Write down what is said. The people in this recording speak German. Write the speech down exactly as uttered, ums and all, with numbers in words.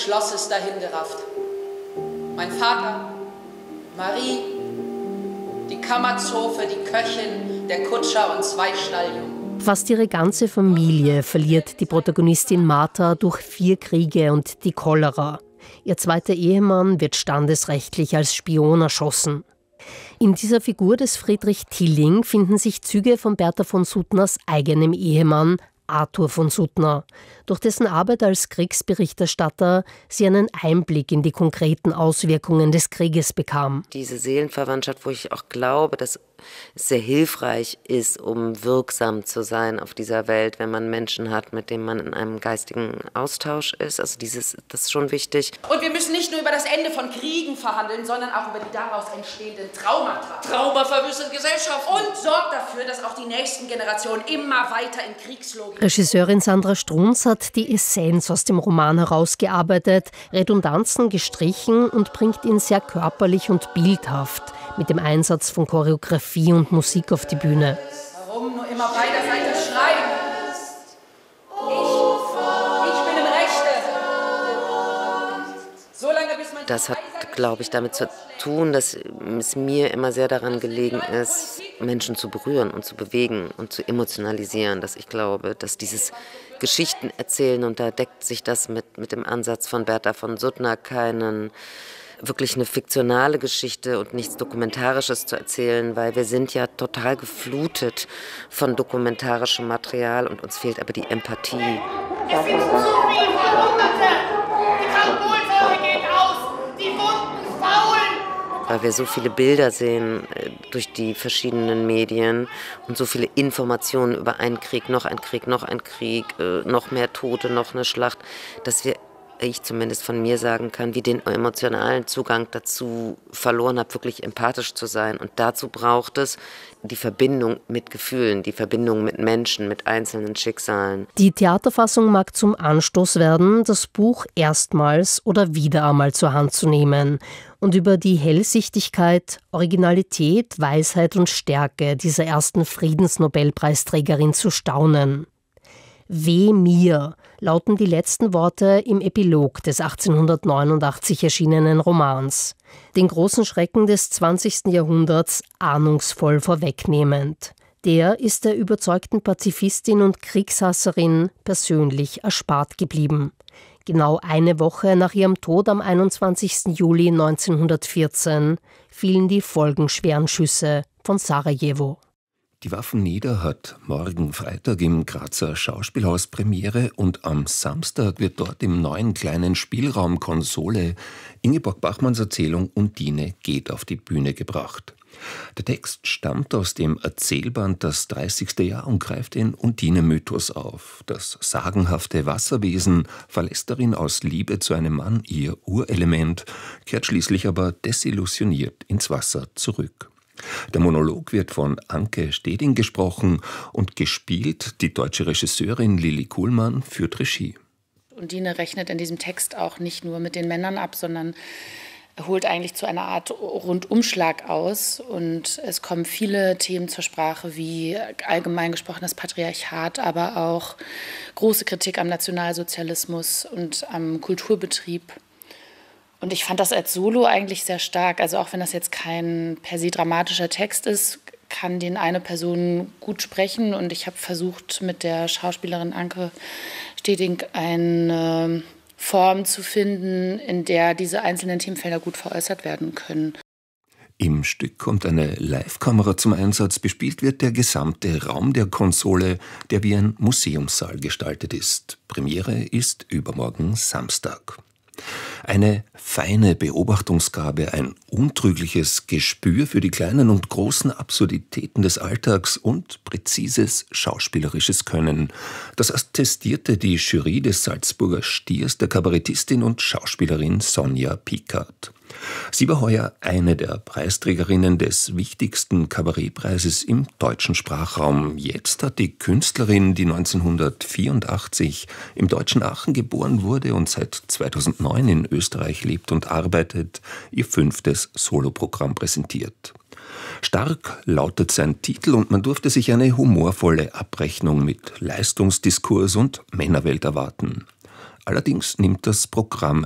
Schlosses dahingerafft. Mein Vater, Marie, die Kammerzofe, die Köchin, der Kutscher und zwei Stalljungen. Fast ihre ganze Familie verliert die Protagonistin Martha durch vier Kriege und die Cholera. Ihr zweiter Ehemann wird standesrechtlich als Spion erschossen. In dieser Figur des Friedrich Tilling finden sich Züge von Bertha von Suttners eigenem Ehemann Arthur von Suttner, durch dessen Arbeit als Kriegsberichterstatter sie einen Einblick in die konkreten Auswirkungen des Krieges bekam. Diese Seelenverwandtschaft, wo ich auch glaube, dass es sehr hilfreich ist, um wirksam zu sein auf dieser Welt, wenn man Menschen hat, mit denen man in einem geistigen Austausch ist. Also dieses, das ist schon wichtig. Und wir müssen nicht nur über das Ende von Kriegen verhandeln, sondern auch über die daraus entstehenden Traumata. Trauma verwüstet Gesellschaften. Und sorgt dafür, dass auch die nächsten Generationen immer weiter in Kriegslogik... Regisseurin Sandra Strunz hat die Essenz aus dem Roman herausgearbeitet, Redundanzen gestrichen und bringt ihn sehr körperlich und bildhaft mit dem Einsatz von Choreografie und Musik auf die Bühne. Warum nur immer beiderseitig schreiben? Ich, ich bin im Rechte. So lange, bis man... Das hat, glaube ich, damit zu tun, dass es mir immer sehr daran gelegen ist, Menschen zu berühren und zu bewegen und zu emotionalisieren. Dass ich glaube, dass dieses Geschichten erzählen, und da deckt sich das mit, mit dem Ansatz von Bertha von Suttner, keinen... wirklich eine fiktionale Geschichte und nichts Dokumentarisches zu erzählen, weil wir sind ja total geflutet von dokumentarischem Material und uns fehlt aber die Empathie. Es sind zu viele Verwundete! Die Kraftkohlsäure geht aus! Die Wunden faulen! Weil wir so viele Bilder sehen äh, durch die verschiedenen Medien und so viele Informationen über einen Krieg, noch ein Krieg, noch ein Krieg, äh, noch mehr Tote, noch eine Schlacht, dass wir, ich zumindest von mir sagen kann, wie den emotionalen Zugang dazu verloren habe, wirklich empathisch zu sein. Und dazu braucht es die Verbindung mit Gefühlen, die Verbindung mit Menschen, mit einzelnen Schicksalen. Die Theaterfassung mag zum Anstoß werden, das Buch erstmals oder wieder einmal zur Hand zu nehmen und über die Hellsichtigkeit, Originalität, Weisheit und Stärke dieser ersten Friedensnobelpreisträgerin zu staunen. Weh mir lauten die letzten Worte im Epilog des achtzehnhundertneunundachtzig erschienenen Romans, den großen Schrecken des zwanzigsten Jahrhunderts ahnungsvoll vorwegnehmend. Der ist der überzeugten Pazifistin und Kriegshasserin persönlich erspart geblieben. Genau eine Woche nach ihrem Tod am einundzwanzigsten Juli neunzehnhundertvierzehn fielen die folgenschweren Schüsse von Sarajevo. Die Waffen nieder hat morgen Freitag im Grazer Schauspielhaus Premiere und am Samstag wird dort im neuen kleinen Spielraum Konsole Ingeborg Bachmanns Erzählung Undine geht auf die Bühne gebracht. Der Text stammt aus dem Erzählband Das dreißigste Jahr und greift den Undine-Mythos auf. Das sagenhafte Wasserwesen verlässt darin aus Liebe zu einem Mann ihr Urelement, kehrt schließlich aber desillusioniert ins Wasser zurück. Der Monolog wird von Anke Steding gesprochen und gespielt. Die deutsche Regisseurin Lilli Kuhlmann führt Regie. Undine rechnet in diesem Text auch nicht nur mit den Männern ab, sondern holt eigentlich zu einer Art Rundumschlag aus. Und es kommen viele Themen zur Sprache, wie allgemein gesprochen das Patriarchat, aber auch große Kritik am Nationalsozialismus und am Kulturbetrieb. Und ich fand das als Solo eigentlich sehr stark. Also auch wenn das jetzt kein per se dramatischer Text ist, kann den eine Person gut sprechen. Und ich habe versucht, mit der Schauspielerin Anke Steding eine Form zu finden, in der diese einzelnen Themenfelder gut veräußert werden können. Im Stück kommt eine Live-Kamera zum Einsatz. Bespielt wird der gesamte Raum der Konsole, der wie ein Museumssaal gestaltet ist. Premiere ist übermorgen Samstag. Eine feine Beobachtungsgabe, ein untrügliches Gespür für die kleinen und großen Absurditäten des Alltags und präzises schauspielerisches Können. Das attestierte die Jury des Salzburger Stiers der Kabarettistin und Schauspielerin Sonja Pickard. Sie war heuer eine der Preisträgerinnen des wichtigsten Kabarettpreises im deutschen Sprachraum. Jetzt hat die Künstlerin, die neunzehnhundertvierundachtzig im deutschen Aachen geboren wurde und seit zweitausendneun in Österreich lebt und arbeitet, ihr fünftes Soloprogramm präsentiert. Stark lautet sein Titel und man durfte sich eine humorvolle Abrechnung mit Leistungsdiskurs und Männerwelt erwarten. Allerdings nimmt das Programm